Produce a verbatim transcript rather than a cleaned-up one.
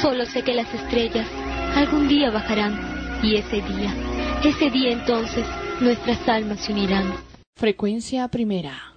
Solo sé que las estrellas algún día bajarán, y ese día, ese día entonces, nuestras almas se unirán. Frecuencia primera.